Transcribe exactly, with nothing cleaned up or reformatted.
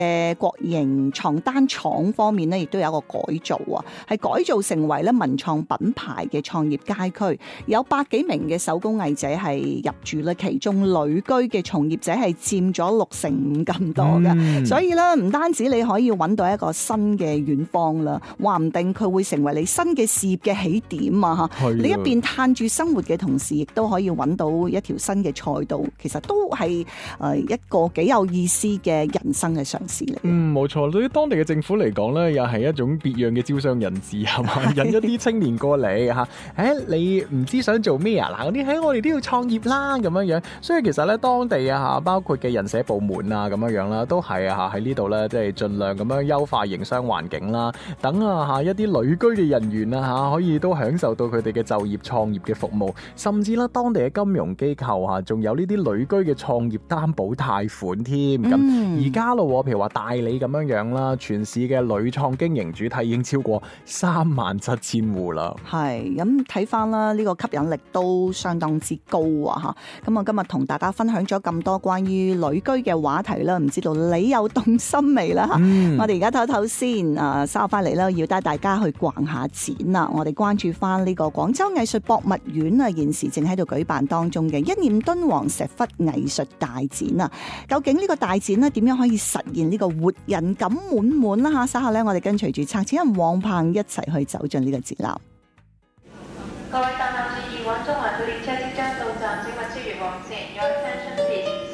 嘅國營床單廠方面咧，亦都有一個改造啊，係改造成為咧文創品牌嘅創業街區，有百幾名嘅手工藝者係入住啦，其中旅居嘅從業者係佔咗六成五咁多嘅，嗯、所以咧唔單止你可以揾到一個新嘅遠方啦，話唔定佢會成為你新嘅事業嘅起點啊！嚇的，你一邊嘆住生活嘅同時，亦都可以揾到一條新嘅賽道，其實都係誒一個幾有意思嘅人生嘅嘗試嚟。 嗯，冇錯，對於當地嘅政府嚟講咧，又係一種別樣嘅招商引資，係嘛，引一啲青年過嚟嚇。誒、哎，你唔知想做咩啊？嗱，嗰啲喺我哋都要創業啦，咁樣樣。所以其實咧，當地啊嚇，包括嘅人社部門啊，咁樣樣啦，都係啊嚇喺呢度咧，即係盡量咁樣優化營商環境啦，等啊嚇一啲旅居嘅人員啊嚇，可以都享受到佢哋嘅就業創業嘅服務，甚至啦當地嘅金融機構嚇，仲有呢啲旅居嘅創業擔保貸款添。咁而家咯，譬如話大理咁樣樣啦，全市嘅旅創經營主體已經超過三萬七千戶啦。係咁睇翻啦，呢個吸引力都相當之高啊！嚇，咁我今日同大家分享咗咁多關於旅居嘅話題啦，唔知道你有動心未啦？嚇、嗯，我哋而家唞唞先，啊，稍後翻嚟啦，要帶大家去逛下展啦。我哋關注翻呢個廣州藝術博物院啊，現時正喺度舉辦當中嘅一念敦煌石窟藝術大展啊。究竟呢個大展呢點樣可以實現呢個活人感滿滿啦？嚇，稍後咧我哋跟隨住策展人黃鵬一齊去走進呢個展覽。各位大家注意，往中環